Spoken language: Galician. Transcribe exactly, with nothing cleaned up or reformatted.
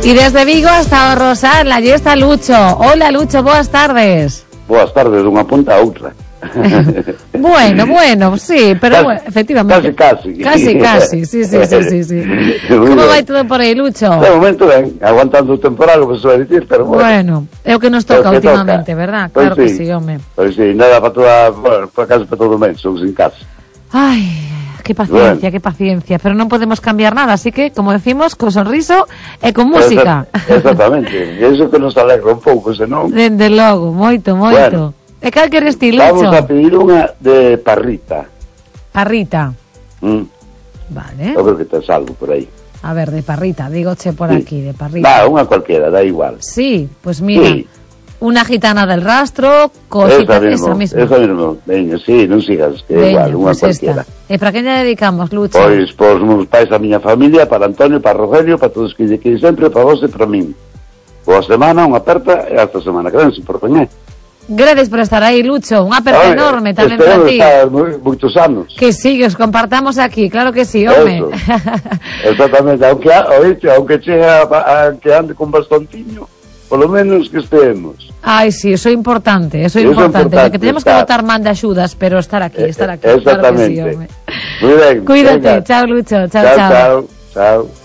Y desde Vigo hasta Rosal, allí está Lucho. Hola Lucho, boas tardes. Boas tardes, unha punta a outra. Bueno, bueno, sí, pero casi, bueno, efectivamente. Casi, casi. Casi, casi, sí, sí, sí, sí, sí. Como vai todo por aí, Lucho? De momento ben, aguantando o temporal, o que se vai dicir, pero bueno. Bueno, é o que nos toca que últimamente, toca. ¿verdad? Pues Claro sí, que sí, home. Pois sí, nada para toda, bueno, para casa para todo o mes, son sin casa. Ai, que paciencia, Bueno. que paciencia, pero non podemos cambiar nada, así que, como decimos, con sonriso e con música. Exactamente, e iso que nos alegra un pouco, senón... Dende logo, moito, moito. Bueno. E cal queres ti, Lucho? Vamos a pedir unha de parrita. Parrita. Mm. Vale. Eu creo que te salgo por aí. A ver, de parrita, dígoche por Sí. aquí, de parrita. Va, unha cualquiera, da igual. Sí, pues mira, Sí. una gitana del rastro, cosita, esa misma. Esa misma, veña, sí, non sigas, que é Veña, igual, unha pues cualquiera. esta. E para quen lle dedicamos, Lucho? Pois, pois, meus pais, a miña familia, para Antonio, para Rogelio, para todos que lle queren sempre, para vos e para min. Boa semana, unha aperta, e hasta semana que ven, se por coñé. Gracias por estar aí, Lucho. Unha aperta enorme tamén para ti. Esperamos estar moitos anos. Que sí, que os compartamos aquí, claro que sí, home. Exactamente, aunque, oíste, aunque chegue a, a, que ande con bastonciño, polo menos que estemos. Ai, sí, eso é importante, eso é Eso importante, importante, que tenemos estar. que botar man de axudas, pero estar aquí, estar aquí. Exactamente. Claro que sí, home. Muy ben. Cuídate, venga. chao, Lucho, chao, Chao, chao. chao, chao.